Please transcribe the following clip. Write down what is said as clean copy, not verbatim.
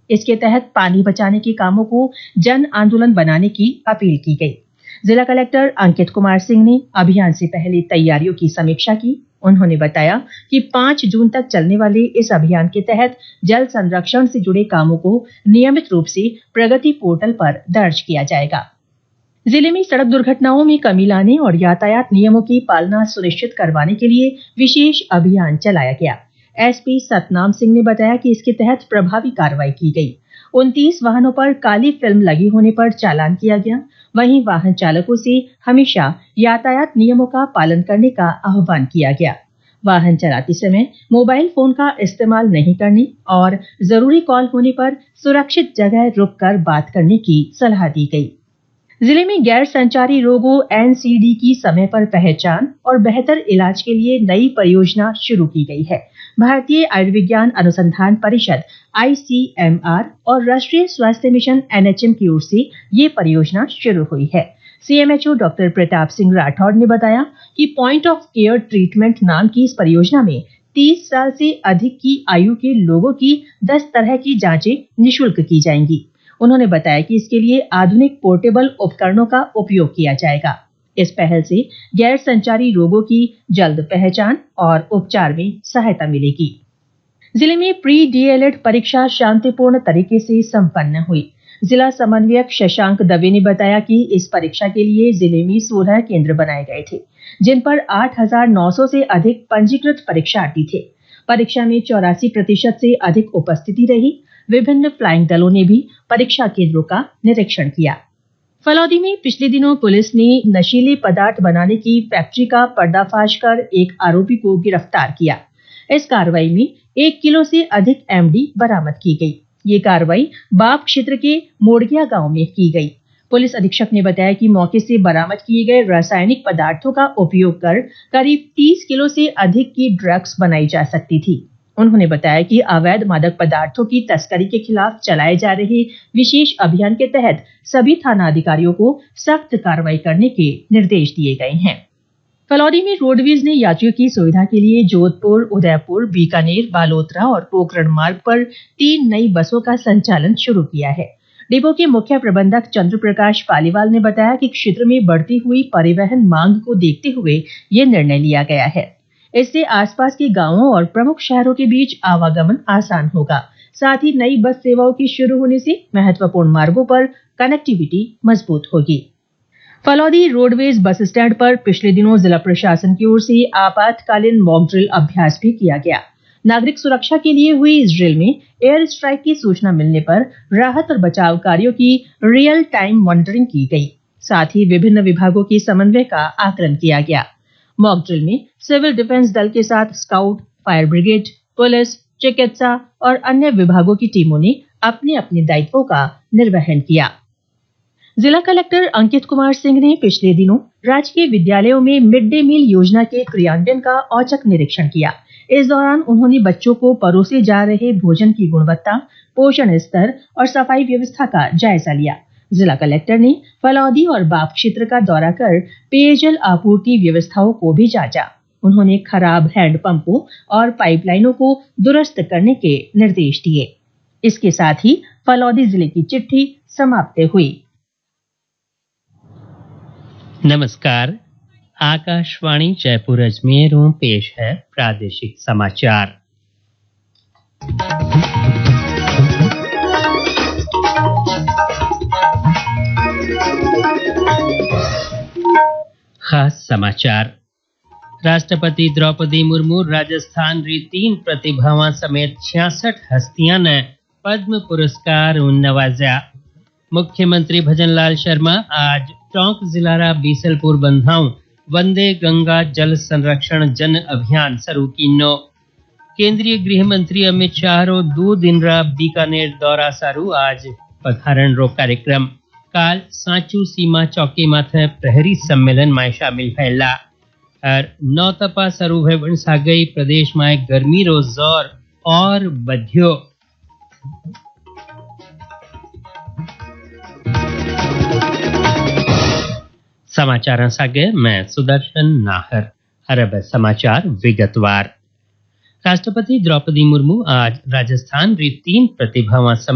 इसके तहत पानी बचाने के कामों को जन आंदोलन बनाने की अपील की गई। जिला कलेक्टर अंकित कुमार सिंह ने अभियान से पहले तैयारियों की समीक्षा की। उन्होंने बताया कि 5 जून तक चलने वाले इस अभियान के तहत जल संरक्षण से जुड़े कामों को नियमित रूप से प्रगति पोर्टल पर दर्ज किया जाएगा। जिले में सड़क दुर्घटनाओं में कमी लाने और यातायात नियमों की पालना सुनिश्चित करवाने के लिए विशेष अभियान चलाया गया। एसपी सतनाम सिंह ने बताया कि इसके तहत प्रभावी कार्रवाई की गई। 29 वाहनों पर काली फिल्म लगी होने पर चालान किया गया। वहीं वाहन चालकों से हमेशा यातायात नियमों का पालन करने का आह्वान किया गया। वाहन चलाते समय मोबाइल फोन का इस्तेमाल नहीं करने और जरूरी कॉल होने पर सुरक्षित जगह रुककर बात करने की सलाह दी गई। जिले में गैर संचारी रोगों एनसीडी की समय पर पहचान और बेहतर इलाज के लिए नई परियोजना शुरू की गई है। भारतीय आयुर्विज्ञान अनुसंधान परिषद ICMR और राष्ट्रीय स्वास्थ्य मिशन NHM की ओर से ये परियोजना शुरू हुई है। CMHO डॉक्टर प्रताप सिंह राठौड़ ने बताया कि पॉइंट ऑफ केयर ट्रीटमेंट नाम की इस परियोजना में 30 साल से अधिक की आयु के लोगों की 10 तरह की जांचें निःशुल्क की जाएंगी। उन्होंने बताया कि इसके लिए आधुनिक पोर्टेबल उपकरणों का उपयोग किया जाएगा। इस पहल से गैर संचारी रोगों की जल्द पहचान और उपचार में सहायता मिलेगी। जिले में प्री DLED परीक्षा शांतिपूर्ण तरीके से संपन्न हुई। जिला समन्वयक शशांक दवे ने बताया कि इस परीक्षा के लिए जिले में 16 केंद्र बनाए गए थे, जिन पर 8,900 से अधिक पंजीकृत परीक्षार्थी थे। परीक्षा में 84% से अधिक उपस्थिति रही। विभिन्न फ्लाइंग दलों ने भी परीक्षा केंद्रों का निरीक्षण किया। फलौदी में पिछले दिनों पुलिस ने नशीले पदार्थ बनाने की फैक्ट्री का पर्दाफाश कर एक आरोपी को गिरफ्तार किया। इस कार्रवाई में 1 किलो से अधिक MD बरामद की गई। ये कार्रवाई बाप क्षेत्र के मोड़गिया गांव में की गई। पुलिस अधीक्षक ने बताया कि मौके से बरामद किए गए रासायनिक पदार्थों का उपयोग कर करीब 30 किलो से अधिक की ड्रग्स बनाई जा सकती थी। उन्होंने बताया कि अवैध मादक पदार्थों की तस्करी के खिलाफ चलाए जा रहे विशेष अभियान के तहत सभी थाना अधिकारियों को सख्त कार्रवाई करने के निर्देश दिए गए हैं। फलौदी में रोडवेज ने यात्रियों की सुविधा के लिए जोधपुर, उदयपुर, बीकानेर, बालोतरा और पोखरण मार्ग पर 3 नई बसों का संचालन शुरू किया है। डिपो के मुख्य प्रबंधक चंद्र प्रकाश पालीवाल ने बताया कि क्षेत्र में बढ़ती हुई परिवहन मांग को देखते हुए ये निर्णय लिया गया है। इससे आसपास के गांवों और प्रमुख शहरों के बीच आवागमन आसान होगा। साथ ही नई बस सेवाओं के शुरू होने से महत्वपूर्ण मार्गों पर कनेक्टिविटी मजबूत होगी। फलौदी रोडवेज बस स्टैंड पर पिछले दिनों जिला प्रशासन की ओर से आपातकालीन मॉक ड्रिल अभ्यास भी किया गया। नागरिक सुरक्षा के लिए हुई इस ड्रिल में एयर स्ट्राइक की सूचना मिलने पर राहत और बचाव कार्यों की रियल टाइम मॉनिटरिंग की गई। साथ ही विभिन्न विभागों के समन्वय का आकलन किया गया। मॉक ड्रिल में सिविल डिफेंस दल के साथ स्काउट, फायर ब्रिगेड, पुलिस, चिकित्सा और अन्य विभागों की टीमों ने अपने अपने दायित्वों का निर्वहन किया। जिला कलेक्टर अंकित कुमार सिंह ने पिछले दिनों राजकीय विद्यालयों में मिड डे मील योजना के क्रियान्वयन का औचक निरीक्षण किया। इस दौरान उन्होंने बच्चों को परोसे जा रहे भोजन की गुणवत्ता, पोषण स्तर और सफाई व्यवस्था का जायजा लिया। जिला कलेक्टर ने फलौदी और बाप क्षेत्र का दौरा कर पेयजल आपूर्ति व्यवस्थाओं को भी जांचा। उन्होंने खराब हैंडपंपों और पाइपलाइनों को दुरुस्त करने के निर्देश दिए। इसके साथ ही फलौदी जिले की चिट्ठी समाप्त हुई। नमस्कार, आकाशवाणी जयपुर अजमेर पेश है प्रादेशिक समाचार। खास समाचार। राष्ट्रपति द्रौपदी मुर्मू राजस्थान री 3 प्रतिभावां समेत 66 हस्तियां ने पद्म पुरस्कार नवाजा। मुख्यमंत्री भजनलाल शर्मा आज टोंक जिलारा बीसलपुर बंधाऊ वंदे गंगा जल संरक्षण जन अभियान शुरू कीनो। केंद्रीय गृह मंत्री अमित शाह रो 2 दिन रा बीकानेर दौरा सारू आज पधारण रो कार्यक्रम। काल सांचू सीमा चौकी माथे प्रहरी सम्मेलन में शामिल भयला और नौतपा शुरू भवन सागई प्रदेश में गर्मी रो जोर और बध्यो। समाचार सागे मैं सुदर्शन नाहर। अरब समाचार विगतवार। राष्ट्रपति द्रौपदी मुर्मू आज राजस्थान री 3 प्रतिभावां